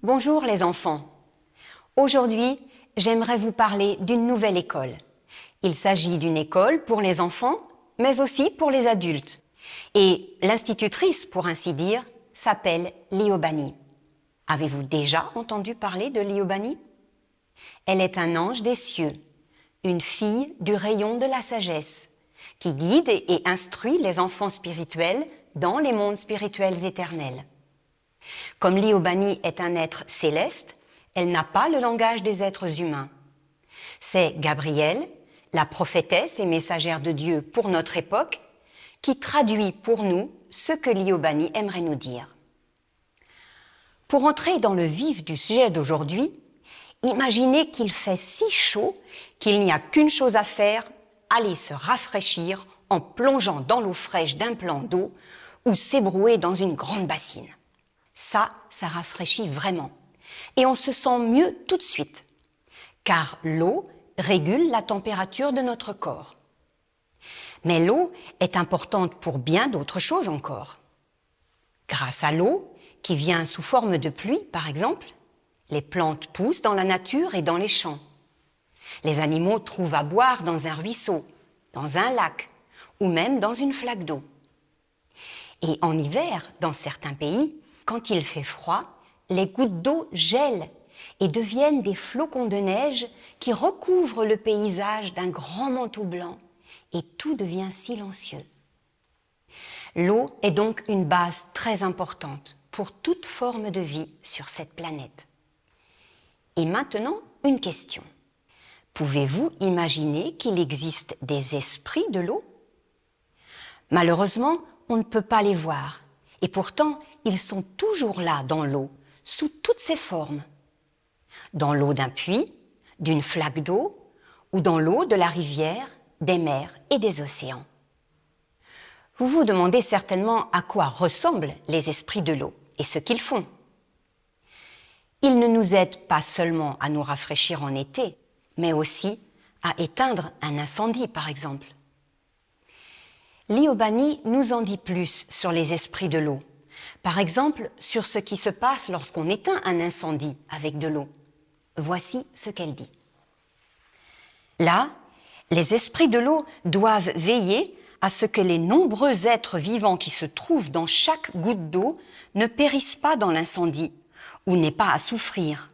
Bonjour les enfants. Aujourd'hui, j'aimerais vous parler d'une nouvelle école. Il s'agit d'une école pour les enfants, mais aussi pour les adultes. Et l'institutrice, pour ainsi dire, s'appelle Liobani. Avez-vous déjà entendu parler de Liobani ? Elle est un ange des cieux, une fille du rayon de la sagesse, qui guide et instruit les enfants spirituels dans les mondes spirituels éternels. Comme Liobani est un être céleste, elle n'a pas le langage des êtres humains. C'est Gabrielle, la prophétesse et messagère de Dieu pour notre époque, qui traduit pour nous ce que Liobani aimerait nous dire. Pour entrer dans le vif du sujet d'aujourd'hui, imaginez qu'il fait si chaud qu'il n'y a qu'une chose à faire, aller se rafraîchir en plongeant dans l'eau fraîche d'un plan d'eau ou s'ébrouer dans une grande bassine. Ça rafraîchit vraiment. Et on se sent mieux tout de suite, car l'eau régule la température de notre corps. Mais l'eau est importante pour bien d'autres choses encore. Grâce à l'eau, qui vient sous forme de pluie par exemple, les plantes poussent dans la nature et dans les champs. Les animaux trouvent à boire dans un ruisseau, dans un lac ou même dans une flaque d'eau. Et en hiver, dans certains pays, quand il fait froid, les gouttes d'eau gèlent et deviennent des flocons de neige qui recouvrent le paysage d'un grand manteau blanc et tout devient silencieux. L'eau est donc une base très importante pour toute forme de vie sur cette planète. Et maintenant, une question. Pouvez-vous imaginer qu'il existe des esprits de l'eau ? Malheureusement, on ne peut pas les voir. Et pourtant, ils sont toujours là dans l'eau, sous toutes ses formes. Dans l'eau d'un puits, d'une flaque d'eau, ou dans l'eau de la rivière, des mers et des océans. Vous vous demandez certainement à quoi ressemblent les esprits de l'eau et ce qu'ils font. Ils ne nous aident pas seulement à nous rafraîchir en été, mais aussi à éteindre un incendie, par exemple. Liobani nous en dit plus sur les esprits de l'eau. Par exemple, sur ce qui se passe lorsqu'on éteint un incendie avec de l'eau. Voici ce qu'elle dit. Là, les esprits de l'eau doivent veiller à ce que les nombreux êtres vivants qui se trouvent dans chaque goutte d'eau ne périssent pas dans l'incendie ou n'aient pas à souffrir.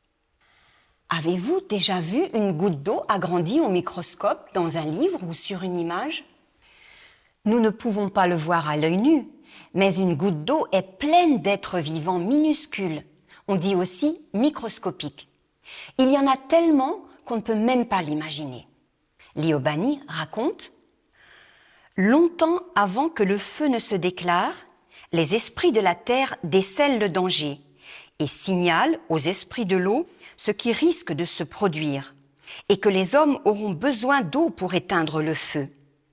Avez-vous déjà vu une goutte d'eau agrandie au microscope dans un livre ou sur une image ? Nous ne pouvons pas le voir à l'œil nu, mais une goutte d'eau est pleine d'êtres vivants minuscules. On dit aussi microscopiques. Il y en a tellement qu'on ne peut même pas l'imaginer. Liobani raconte « Longtemps avant que le feu ne se déclare, les esprits de la terre décèlent le danger et signalent aux esprits de l'eau ce qui risque de se produire et que les hommes auront besoin d'eau pour éteindre le feu.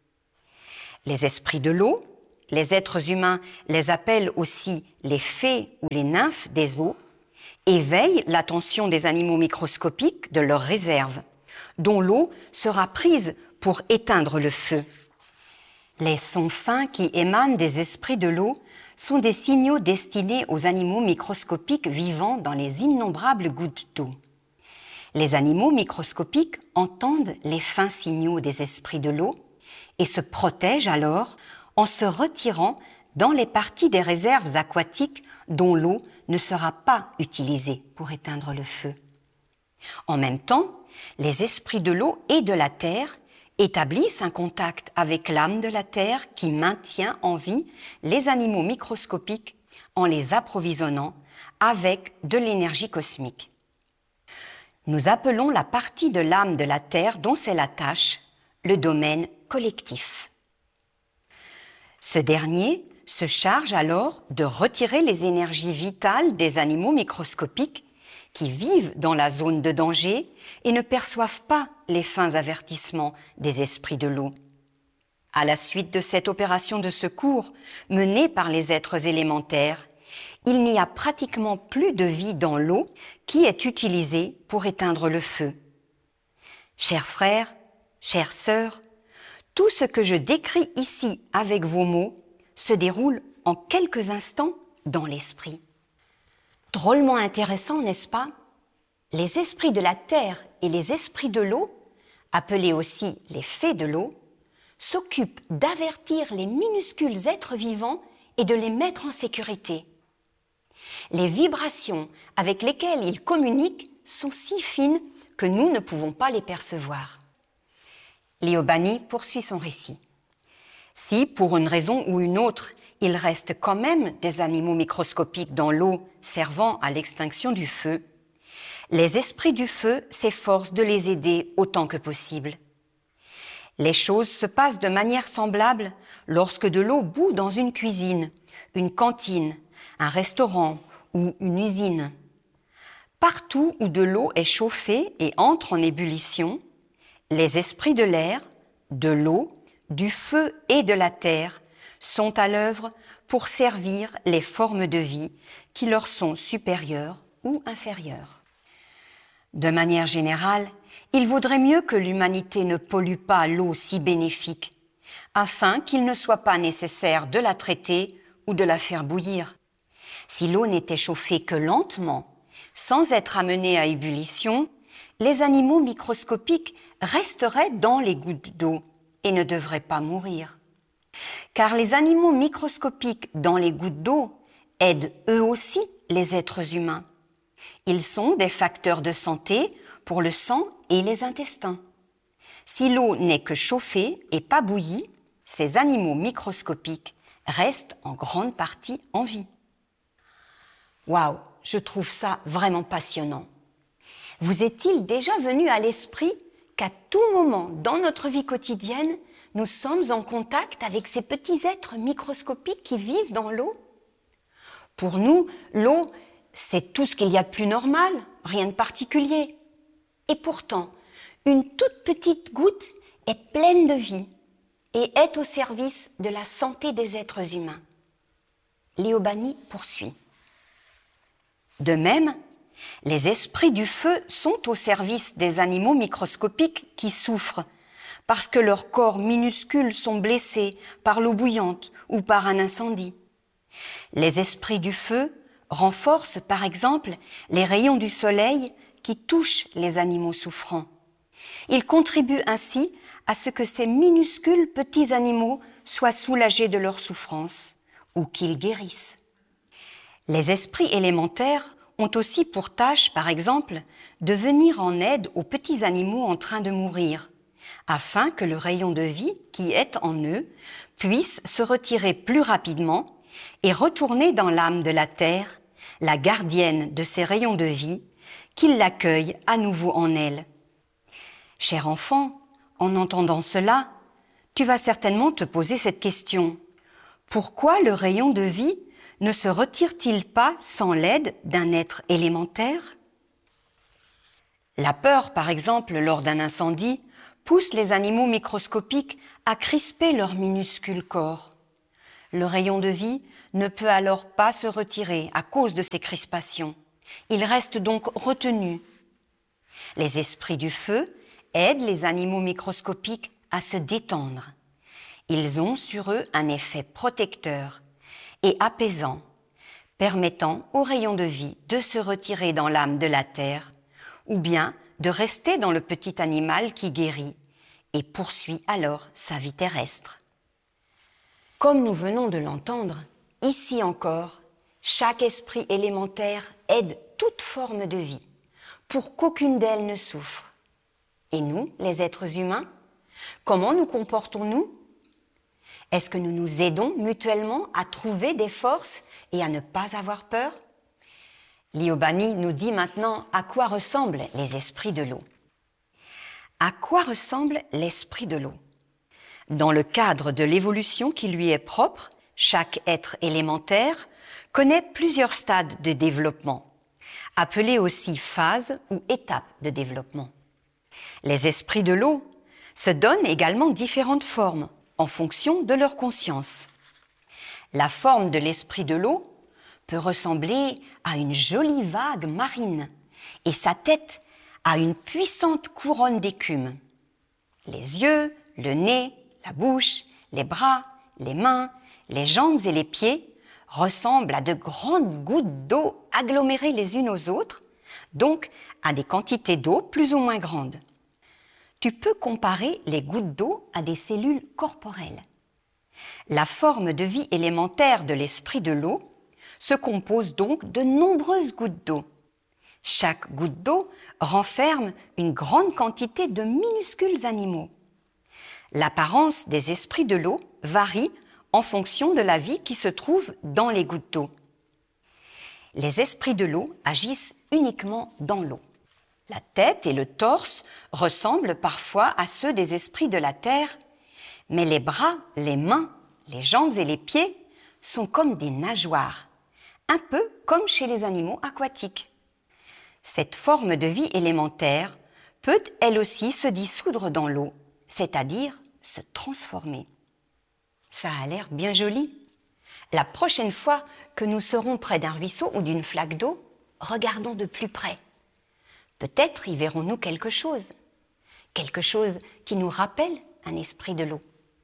Les esprits de l'eau, les êtres humains les appellent aussi les fées ou les nymphes des eaux, éveillent l'attention des animaux microscopiques de leurs réserves, dont l'eau sera prise pour éteindre le feu. Les sons fins qui émanent des esprits de l'eau sont des signaux destinés aux animaux microscopiques vivant dans les innombrables gouttes d'eau. Les animaux microscopiques entendent les fins signaux des esprits de l'eau et se protègent alors en se retirant dans les parties des réserves aquatiques dont l'eau ne sera pas utilisée pour éteindre le feu. En même temps, les esprits de l'eau et de la terre établissent un contact avec l'âme de la terre qui maintient en vie les animaux microscopiques en les approvisionnant avec de l'énergie cosmique. Nous appelons la partie de l'âme de la terre dont c'est la tâche le domaine collectif. Ce dernier se charge alors de retirer les énergies vitales des animaux microscopiques qui vivent dans la zone de danger et ne perçoivent pas les fins avertissements des esprits de l'eau. À la suite de cette opération de secours menée par les êtres élémentaires, il n'y a pratiquement plus de vie dans l'eau qui est utilisée pour éteindre le feu. Chers frères, chères sœurs, tout ce que je décris ici avec vos mots se déroule en quelques instants dans l'esprit. Drôlement intéressant, n'est-ce pas? Les esprits de la terre et les esprits de l'eau, appelés aussi les fées de l'eau, s'occupent d'avertir les minuscules êtres vivants et de les mettre en sécurité. Les vibrations avec lesquelles ils communiquent sont si fines que nous ne pouvons pas les percevoir. Liobani poursuit son récit. Si, pour une raison ou une autre, il reste quand même des animaux microscopiques dans l'eau servant à l'extinction du feu, les esprits du feu s'efforcent de les aider autant que possible. Les choses se passent de manière semblable lorsque de l'eau bout dans une cuisine, une cantine, un restaurant ou une usine. Partout où de l'eau est chauffée et entre en ébullition, les esprits de l'air, de l'eau, du feu et de la terre sont à l'œuvre pour servir les formes de vie qui leur sont supérieures ou inférieures. De manière générale, il vaudrait mieux que l'humanité ne pollue pas l'eau si bénéfique, afin qu'il ne soit pas nécessaire de la traiter ou de la faire bouillir. Si l'eau n'était chauffée que lentement, sans être amenée à ébullition, les animaux microscopiques resteraient dans les gouttes d'eau et ne devraient pas mourir. Car les animaux microscopiques dans les gouttes d'eau aident eux aussi les êtres humains. Ils sont des facteurs de santé pour le sang et les intestins. Si l'eau n'est que chauffée et pas bouillie, ces animaux microscopiques restent en grande partie en vie. Waouh, je trouve ça vraiment passionnant. Vous est-il déjà venu à l'esprit qu'à tout moment dans notre vie quotidienne, nous sommes en contact avec ces petits êtres microscopiques qui vivent dans l'eau? Pour nous, l'eau, c'est tout ce qu'il y a de plus normal, rien de particulier. Et pourtant, une toute petite goutte est pleine de vie et est au service de la santé des êtres humains. Liobani poursuit. De même, les esprits du feu sont au service des animaux microscopiques qui souffrent parce que leurs corps minuscules sont blessés par l'eau bouillante ou par un incendie. Les esprits du feu renforcent par exemple les rayons du soleil qui touchent les animaux souffrants. Ils contribuent ainsi à ce que ces minuscules petits animaux soient soulagés de leur souffrance ou qu'ils guérissent. Les esprits élémentaires ont aussi pour tâche, par exemple, de venir en aide aux petits animaux en train de mourir, afin que le rayon de vie qui est en eux puisse se retirer plus rapidement et retourner dans l'âme de la terre, la gardienne de ces rayons de vie, qu'il l'accueille à nouveau en elle. Cher enfant, en entendant cela, tu vas certainement te poser cette question. Pourquoi le rayon de vie ne se retire-t-il pas sans l'aide d'un être élémentaire? La peur, par exemple, lors d'un incendie, pousse les animaux microscopiques à crisper leur minuscule corps. Le rayon de vie ne peut alors pas se retirer à cause de ces crispations. Il reste donc retenu. Les esprits du feu aident les animaux microscopiques à se détendre. Ils ont sur eux un effet protecteur et apaisant, permettant aux rayons de vie de se retirer dans l'âme de la terre ou bien de rester dans le petit animal qui guérit et poursuit alors sa vie terrestre. Comme nous venons de l'entendre, ici encore, chaque esprit élémentaire aide toute forme de vie pour qu'aucune d'elles ne souffre. Et nous, les êtres humains, comment nous comportons-nous? Est-ce que nous nous aidons mutuellement à trouver des forces et à ne pas avoir peur? Liobani nous dit maintenant à quoi ressemblent les esprits de l'eau. À quoi ressemble l'esprit de l'eau? Dans le cadre de l'évolution qui lui est propre, chaque être élémentaire connaît plusieurs stades de développement, appelés aussi phases ou étapes de développement. Les esprits de l'eau se donnent également différentes formes en fonction de leur conscience. La forme de l'esprit de l'eau peut ressembler à une jolie vague marine et sa tête à une puissante couronne d'écume. Les yeux, le nez, la bouche, les bras, les mains, les jambes et les pieds ressemblent à de grandes gouttes d'eau agglomérées les unes aux autres, donc à des quantités d'eau plus ou moins grandes. Tu peux comparer les gouttes d'eau à des cellules corporelles. La forme de vie élémentaire de l'esprit de l'eau se compose donc de nombreuses gouttes d'eau. Chaque goutte d'eau renferme une grande quantité de minuscules animaux. L'apparence des esprits de l'eau varie en fonction de la vie qui se trouve dans les gouttes d'eau. Les esprits de l'eau agissent uniquement dans l'eau. La tête et le torse ressemblent parfois à ceux des esprits de la terre, mais les bras, les mains, les jambes et les pieds sont comme des nageoires, un peu comme chez les animaux aquatiques. Cette forme de vie élémentaire peut elle aussi se dissoudre dans l'eau, c'est-à-dire se transformer. Ça a l'air bien joli. La prochaine fois que nous serons près d'un ruisseau ou d'une flaque d'eau, regardons de plus près. Peut-être y verrons-nous quelque chose qui nous rappelle un esprit de l'eau.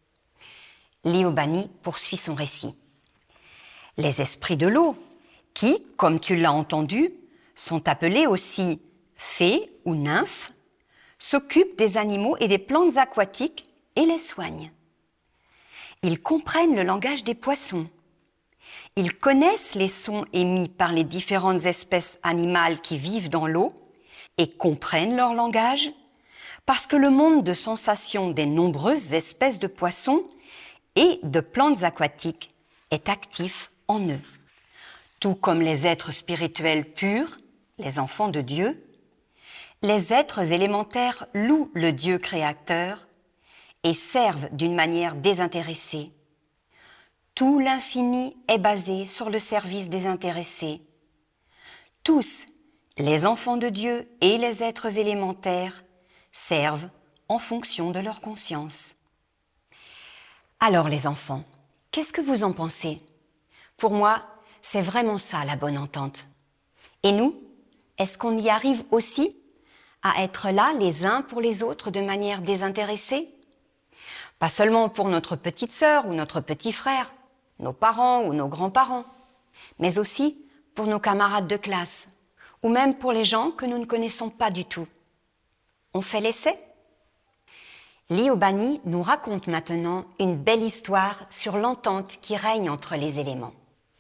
Liobani poursuit son récit. Les esprits de l'eau, qui, comme tu l'as entendu, sont appelés aussi fées ou nymphes, s'occupent des animaux et des plantes aquatiques et les soignent. Ils comprennent le langage des poissons. Ils connaissent les sons émis par les différentes espèces animales qui vivent dans l'eau et comprennent leur langage parce que le monde de sensations des nombreuses espèces de poissons et de plantes aquatiques est actif en eux. Tout comme les êtres spirituels purs, les enfants de Dieu, les êtres élémentaires louent le Dieu créateur et servent d'une manière désintéressée. Tout l'infini est basé sur le service désintéressé. Tous, les enfants de Dieu et les êtres élémentaires, servent en fonction de leur conscience. Alors les enfants, qu'est-ce que vous en pensez ? Pour moi, c'est vraiment ça la bonne entente. Et nous, est-ce qu'on y arrive aussi à être là les uns pour les autres de manière désintéressée ? Pas seulement pour notre petite sœur ou notre petit frère, nos parents ou nos grands-parents, mais aussi pour nos camarades de classe, ou même pour les gens que nous ne connaissons pas du tout. On fait l'essai ? Liobani nous raconte maintenant une belle histoire sur l'entente qui règne entre les éléments.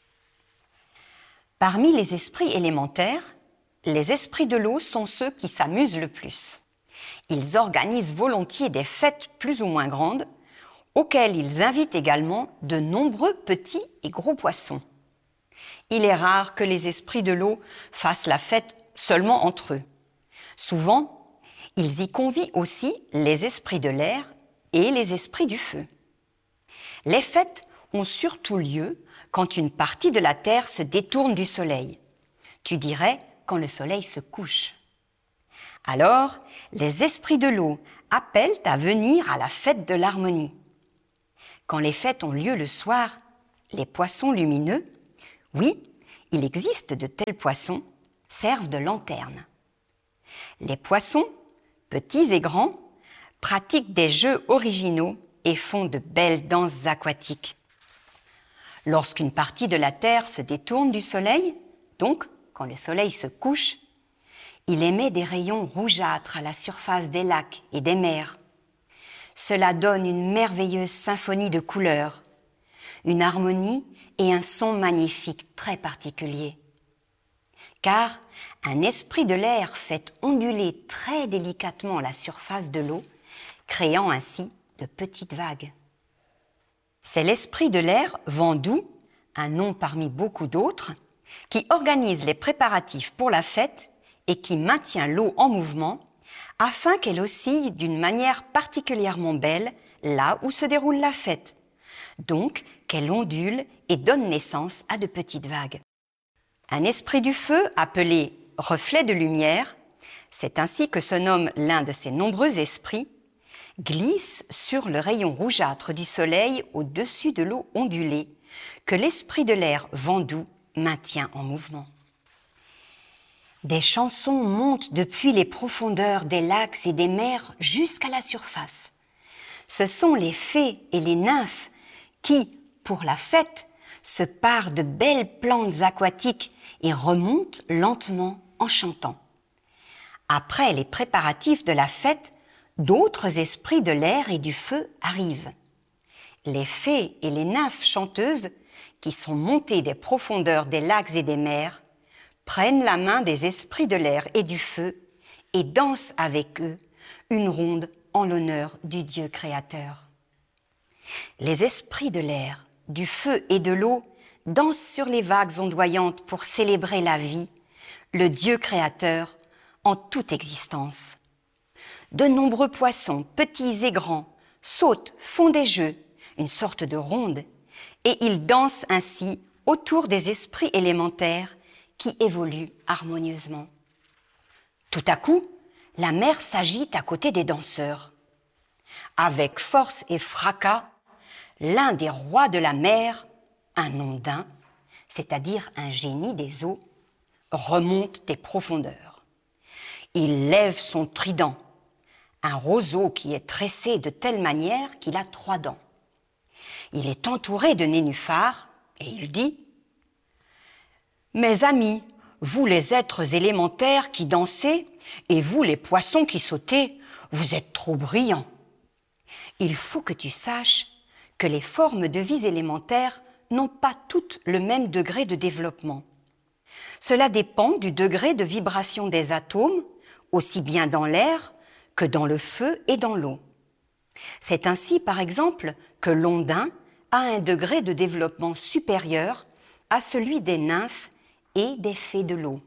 Parmi les esprits élémentaires, les esprits de l'eau sont ceux qui s'amusent le plus. Ils organisent volontiers des fêtes plus ou moins grandes, auxquelles ils invitent également de nombreux petits et gros poissons. Il est rare que les esprits de l'eau fassent la fête seulement entre eux. Souvent, ils y convient aussi les esprits de l'air et les esprits du feu. Les fêtes ont surtout lieu quand une partie de la terre se détourne du soleil. Tu dirais quand le soleil se couche. Alors, les esprits de l'eau appellent à venir à la fête de l'harmonie. Quand les fêtes ont lieu le soir, les poissons lumineux, oui, il existe de tels poissons, servent de lanterne. Les poissons, petits et grands, pratiquent des jeux originaux et font de belles danses aquatiques. Lorsqu'une partie de la terre se détourne du soleil, donc quand le soleil se couche, il émet des rayons rougeâtres à la surface des lacs et des mers. Cela donne une merveilleuse symphonie de couleurs, une harmonie et un son magnifique très particulier. Car un esprit de l'air fait onduler très délicatement la surface de l'eau, créant ainsi de petites vagues. C'est l'esprit de l'air vent doux, un nom parmi beaucoup d'autres, qui organise les préparatifs pour la fête et qui maintient l'eau en mouvement afin qu'elle oscille d'une manière particulièrement belle là où se déroule la fête, donc qu'elle ondule et donne naissance à de petites vagues. Un esprit du feu appelé reflet de lumière, c'est ainsi que se nomme l'un de ces nombreux esprits, glisse sur le rayon rougeâtre du soleil au-dessus de l'eau ondulée que l'esprit de l'air vent doux maintient en mouvement. Des chansons montent depuis les profondeurs des lacs et des mers jusqu'à la surface. Ce sont les fées et les nymphes qui, pour la fête, se pare de belles plantes aquatiques et remonte lentement en chantant. Après les préparatifs de la fête, d'autres esprits de l'air et du feu arrivent. Les fées et les nymphes chanteuses, qui sont montées des profondeurs des lacs et des mers, prennent la main des esprits de l'air et du feu et dansent avec eux une ronde en l'honneur du Dieu créateur. Les esprits de l'air, du feu et de l'eau dansent sur les vagues ondoyantes pour célébrer la vie, le Dieu créateur en toute existence. De nombreux poissons, petits et grands, sautent, font des jeux, une sorte de ronde, et ils dansent ainsi autour des esprits élémentaires qui évoluent harmonieusement. Tout à coup, la mer s'agite à côté des danseurs. Avec force et fracas, l'un des rois de la mer, un ondin, c'est-à-dire un génie des eaux, remonte des profondeurs. Il lève son trident, un roseau qui est tressé de telle manière qu'il a 3 dents. Il est entouré de nénuphars et il dit « Mes amis, vous les êtres élémentaires qui dansez et vous les poissons qui sautez, vous êtes trop brillants. Il faut que tu saches que les formes de vie élémentaires n'ont pas toutes le même degré de développement. Cela dépend du degré de vibration des atomes, aussi bien dans l'air que dans le feu et dans l'eau. C'est ainsi, par exemple, que l'ondin a un degré de développement supérieur à celui des nymphes et des fées de l'eau.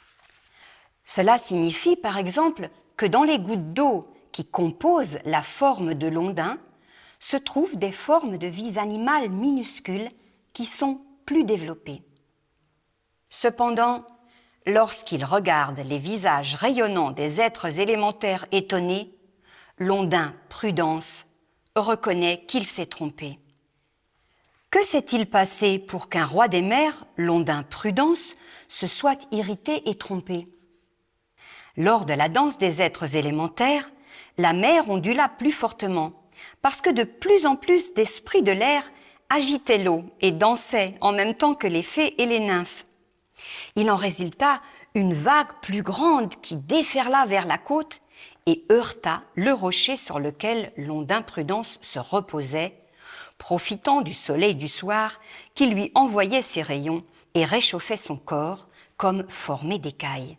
Cela signifie, par exemple, que dans les gouttes d'eau qui composent la forme de l'ondin se trouvent des formes de vie animales minuscules qui sont plus développées. Cependant, lorsqu'il regarde les visages rayonnants des êtres élémentaires étonnés, l'ondin Prudence reconnaît qu'il s'est trompé. Que s'est-il passé pour qu'un roi des mers, l'ondin Prudence, se soit irrité et trompé ? Lors de la danse des êtres élémentaires, la mer ondula plus fortement, parce que de plus en plus d'esprits de l'air agitaient l'eau et dansaient en même temps que les fées et les nymphes. Il en résulta une vague plus grande qui déferla vers la côte et heurta le rocher sur lequel l'ondin Prudence se reposait, profitant du soleil du soir qui lui envoyait ses rayons et réchauffait son corps comme formé d'écailles.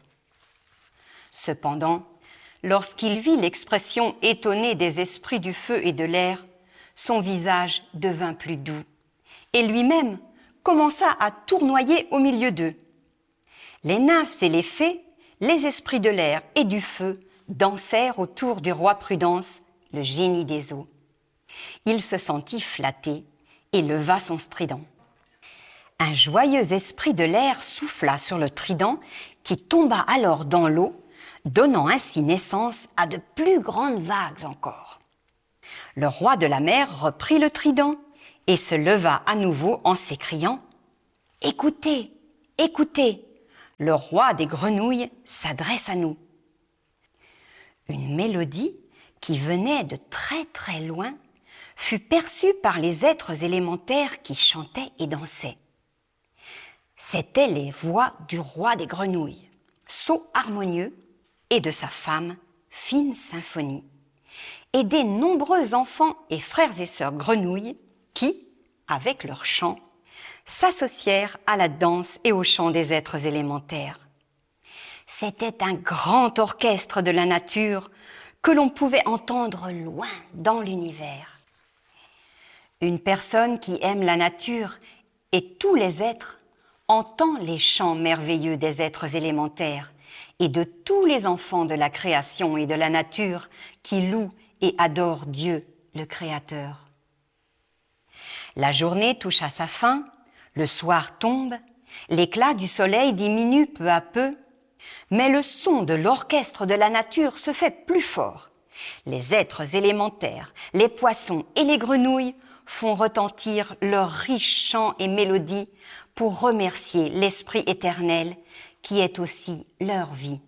Cependant, lorsqu'il vit l'expression étonnée des esprits du feu et de l'air, son visage devint plus doux et lui-même commença à tournoyer au milieu d'eux. Les nymphes et les fées, les esprits de l'air et du feu dansèrent autour du roi Prudence, le génie des eaux. Il se sentit flatté et leva son trident. Un joyeux esprit de l'air souffla sur le trident qui tomba alors dans l'eau, donnant ainsi naissance à de plus grandes vagues encore. Le roi de la mer reprit le trident et se leva à nouveau en s'écriant « Écoutez, écoutez, le roi des grenouilles s'adresse à nous. » Une mélodie qui venait de très très loin fut perçue par les êtres élémentaires qui chantaient et dansaient. C'étaient les voix du roi des grenouilles, sot harmonieux, et de sa femme, fine symphonie, et des nombreux enfants et frères et sœurs grenouilles qui, avec leur chant, s'associèrent à la danse et au chant des êtres élémentaires. C'était un grand orchestre de la nature que l'on pouvait entendre loin dans l'univers. Une personne qui aime la nature et tous les êtres entend les chants merveilleux des êtres élémentaires et de tous les enfants de la création et de la nature qui louent et adorent Dieu, le Créateur. La journée touche à sa fin, le soir tombe, l'éclat du soleil diminue peu à peu, mais le son de l'orchestre de la nature se fait plus fort. Les êtres élémentaires, les poissons et les grenouilles font retentir leurs riches chants et mélodies pour remercier l'Esprit éternel qui est aussi leur vie.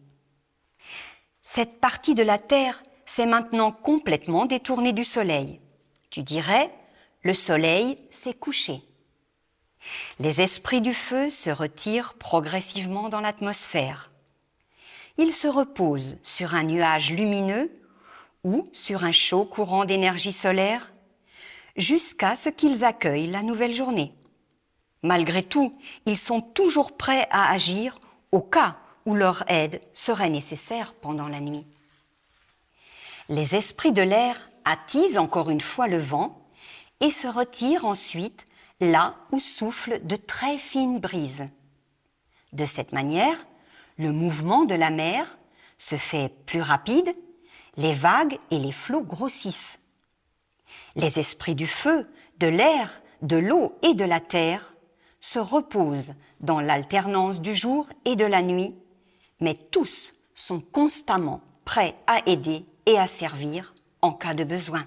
Cette partie de la terre s'est maintenant complètement détournée du soleil. Tu dirais, le soleil s'est couché. Les esprits du feu se retirent progressivement dans l'atmosphère. Ils se reposent sur un nuage lumineux ou sur un chaud courant d'énergie solaire jusqu'à ce qu'ils accueillent la nouvelle journée. Malgré tout, ils sont toujours prêts à agir au cas où leur aide serait nécessaire pendant la nuit. Les esprits de l'air attisent encore une fois le vent et se retirent ensuite là où soufflent de très fines brises. De cette manière, le mouvement de la mer se fait plus rapide, les vagues et les flots grossissent. Les esprits du feu, de l'air, de l'eau et de la terre se reposent dans l'alternance du jour et de la nuit, mais tous sont constamment prêts à aider et à servir en cas de besoin.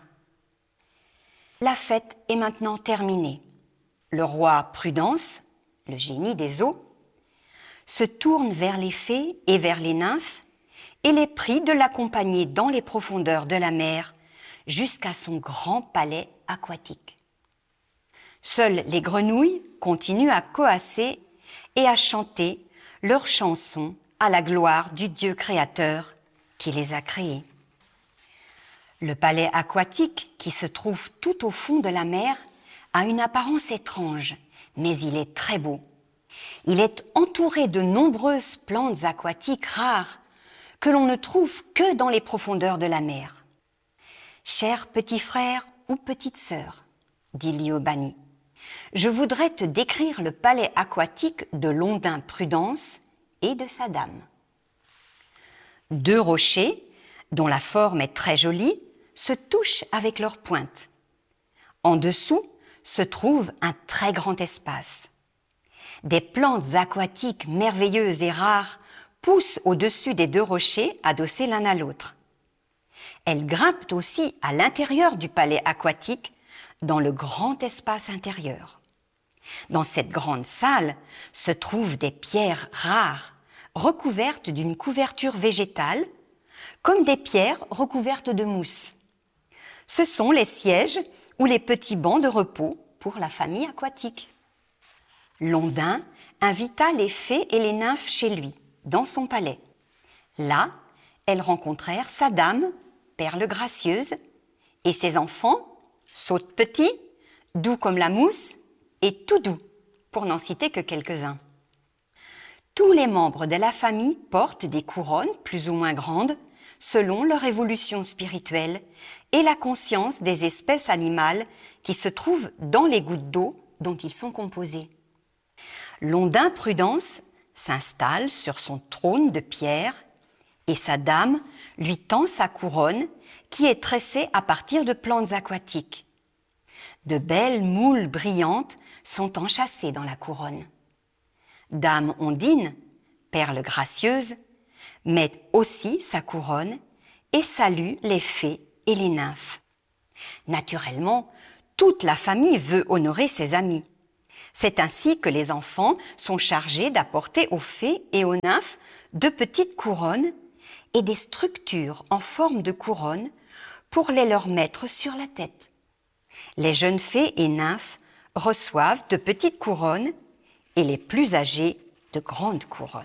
La fête est maintenant terminée. Le roi Prudence, le génie des eaux, se tourne vers les fées et vers les nymphes et les prie de l'accompagner dans les profondeurs de la mer jusqu'à son grand palais aquatique. Seules les grenouilles continuent à coasser et à chanter leurs chansons à la gloire du Dieu créateur qui les a créés. Le palais aquatique, qui se trouve tout au fond de la mer, a une apparence étrange, mais il est très beau. Il est entouré de nombreuses plantes aquatiques rares que l'on ne trouve que dans les profondeurs de la mer. « Cher petit frère ou petite sœur, dit Liobani, je voudrais te décrire le palais aquatique de l'Ondain Prudence et de sa dame. Deux rochers, dont la forme est très jolie, se touchent avec leurs pointes. En dessous se trouve un très grand espace. Des plantes aquatiques merveilleuses et rares poussent au-dessus des deux rochers adossés l'un à l'autre. Elles grimpent aussi à l'intérieur du palais aquatique, dans le grand espace intérieur. Dans cette grande salle se trouvent des pierres rares, recouvertes d'une couverture végétale, comme des pierres recouvertes de mousse. Ce sont les sièges ou les petits bancs de repos pour la famille aquatique. L'Ondain invita les fées et les nymphes chez lui, dans son palais. Là, elles rencontrèrent sa dame, Perle gracieuse, et ses enfants, Saute petit, doux comme la mousse, et tout doux, pour n'en citer que quelques-uns. Tous les membres de la famille portent des couronnes plus ou moins grandes, selon leur évolution spirituelle et la conscience des espèces animales qui se trouvent dans les gouttes d'eau dont ils sont composés. L'Ondain Prudence s'installe sur son trône de pierre et sa dame lui tend sa couronne qui est tressée à partir de plantes aquatiques. De belles moules brillantes sont enchâssées dans la couronne. Dame Ondine, perle gracieuse, met aussi sa couronne et salue les fées et les nymphes. Naturellement, toute la famille veut honorer ses amis. C'est ainsi que les enfants sont chargés d'apporter aux fées et aux nymphes de petites couronnes et des structures en forme de couronne pour les leur mettre sur la tête. Les jeunes fées et nymphes reçoivent de petites couronnes et les plus âgées de grandes couronnes.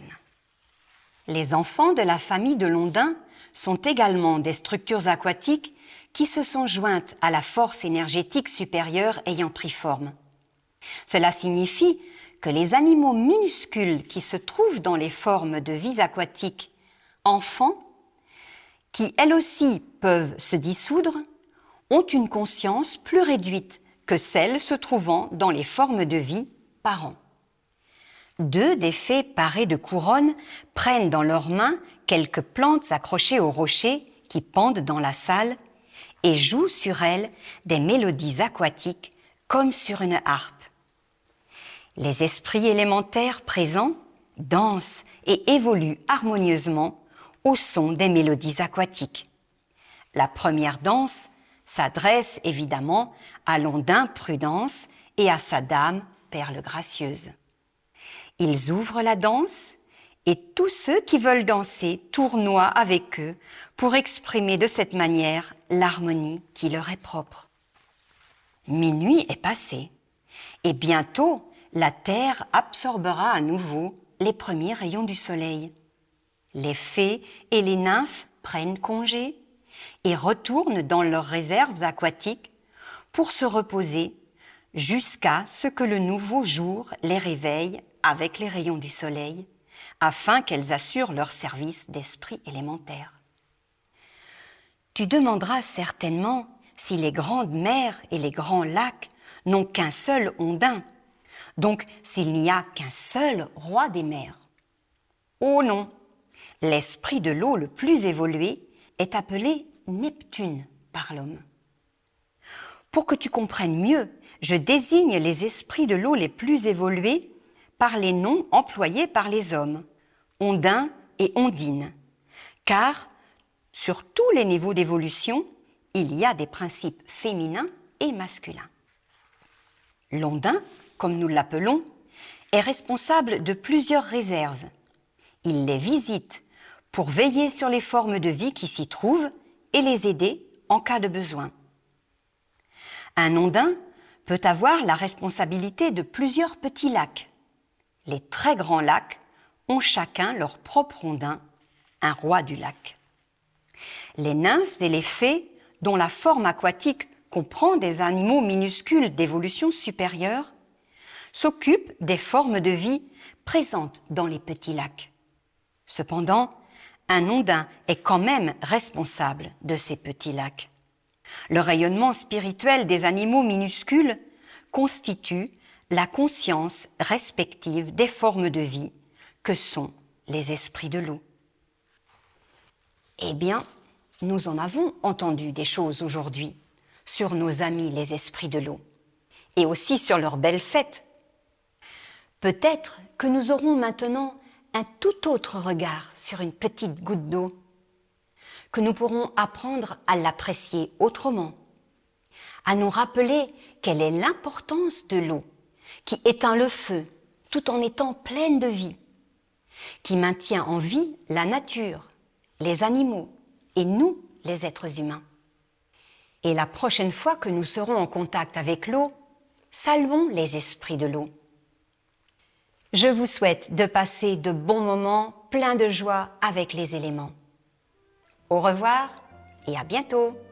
Les enfants de la famille de l'Ondain sont également des structures aquatiques qui se sont jointes à la force énergétique supérieure ayant pris forme. Cela signifie que les animaux minuscules qui se trouvent dans les formes de vie aquatiques, enfants, qui elles aussi peuvent se dissoudre, ont une conscience plus réduite que celles se trouvant dans les formes de vie, parents. Deux des fées parées de couronnes prennent dans leurs mains quelques plantes accrochées aux rochers qui pendent dans la salle et jouent sur elles des mélodies aquatiques comme sur une harpe. Les esprits élémentaires présents dansent et évoluent harmonieusement au son des mélodies aquatiques. La première danse s'adresse évidemment à l'Ondain Prudence et à sa dame Perle gracieuse. Ils ouvrent la danse et tous ceux qui veulent danser tournoient avec eux pour exprimer de cette manière l'harmonie qui leur est propre. Minuit est passé et bientôt la terre absorbera à nouveau les premiers rayons du soleil. Les fées et les nymphes prennent congé et retournent dans leurs réserves aquatiques pour se reposer jusqu'à ce que le nouveau jour les réveille avec les rayons du soleil, afin qu'elles assurent leur service d'esprit élémentaire. Tu demanderas certainement si les grandes mers et les grands lacs n'ont qu'un seul ondin, donc s'il n'y a qu'un seul roi des mers. Oh non, l'esprit de l'eau le plus évolué est appelé Neptune par l'homme. Pour que tu comprennes mieux, je désigne les esprits de l'eau les plus évolués par les noms employés par les hommes, ondin et ondine, car sur tous les niveaux d'évolution, il y a des principes féminins et masculins. L'ondin, comme nous l'appelons, est responsable de plusieurs réserves. Il les visite pour veiller sur les formes de vie qui s'y trouvent et les aider en cas de besoin. Un ondin peut avoir la responsabilité de plusieurs petits lacs. Les très grands lacs ont chacun leur propre ondin, un roi du lac. Les nymphes et les fées, dont la forme aquatique comprend des animaux minuscules d'évolution supérieure, s'occupent des formes de vie présentes dans les petits lacs. Cependant, un ondin est quand même responsable de ces petits lacs. Le rayonnement spirituel des animaux minuscules constitue la conscience respective des formes de vie que sont les esprits de l'eau. Eh bien, nous en avons entendu des choses aujourd'hui sur nos amis les esprits de l'eau et aussi sur leurs belles fêtes. Peut-être que nous aurons maintenant un tout autre regard sur une petite goutte d'eau, que nous pourrons apprendre à l'apprécier autrement, à nous rappeler quelle est l'importance de l'eau qui éteint le feu tout en étant pleine de vie, qui maintient en vie la nature, les animaux et nous, les êtres humains. Et la prochaine fois que nous serons en contact avec l'eau, saluons les esprits de l'eau. Je vous souhaite de passer de bons moments pleins de joie avec les éléments. Au revoir et à bientôt!